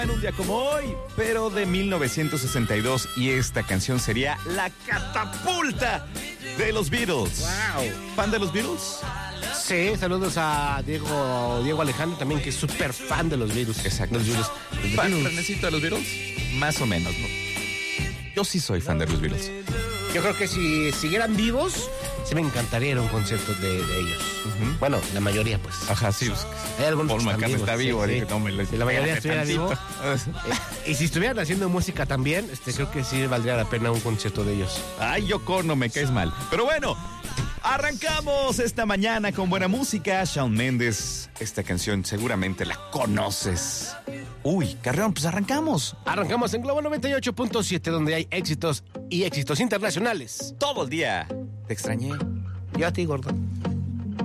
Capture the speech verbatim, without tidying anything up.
En un día como hoy, pero de mil novecientos sesenta y dos, y esta canción sería La Catapulta de los Beatles. Wow. ¿Fan de los Beatles? Sí, saludos a Diego Diego Alejandro también, que es súper fan de los Beatles. Exacto. Los Beatles. ¿Fan Renecito de los Beatles? Más o menos, ¿no? Yo sí soy fan de los Beatles. Yo creo que si siguieran vivos, sí me encantaría ir a un concierto de, de ellos. Uh-huh. Bueno, la mayoría, pues. Ajá, sí. Pues, Hay algunos Paul que están McCartney vivos, está vivo. sí, Dije, sí. no, me lo- Si la mayoría estuviera tantito. vivo. Eh, y si estuvieran haciendo música también, este, creo que sí valdría la pena un concierto de ellos. Ay, Yoko, no me caes mal. Pero bueno, arrancamos esta mañana con buena música. Shawn Mendes, esta canción seguramente la conoces. Uy, Carreón, pues arrancamos. Arrancamos en Globo noventa y ocho punto siete, donde hay éxitos y éxitos internacionales. Todo el día. Te extrañé. Yo a ti, gordo.